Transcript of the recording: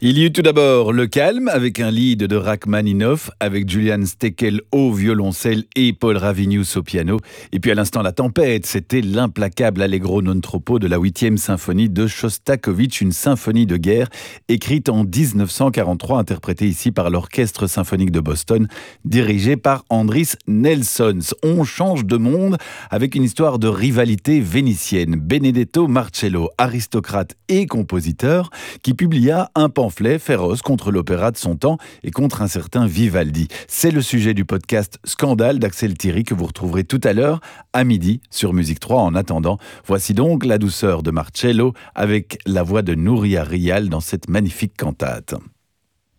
Il y eut tout d'abord le calme avec un lead de Rachmaninoff avec Julian Steckel au violoncelle et Paul Ravinius au piano. Et puis à l'instant la tempête, c'était l'implacable Allegro non troppo de la 8e symphonie de Shostakovich, une symphonie de guerre écrite en 1943, interprétée ici par l'Orchestre symphonique de Boston, dirigé par Andris Nelsons. On change de monde avec une histoire de rivalité vénitienne. Benedetto Marcello, aristocrate et compositeur, qui publia un pamphlet féroce contre l'opéra de son temps et contre un certain Vivaldi. C'est le sujet du podcast Scandale d'Axel Thierry que vous retrouverez tout à l'heure à midi sur Musique 3. En attendant, voici donc la douceur de Marcello avec la voix de Nouria Rial dans cette magnifique cantate.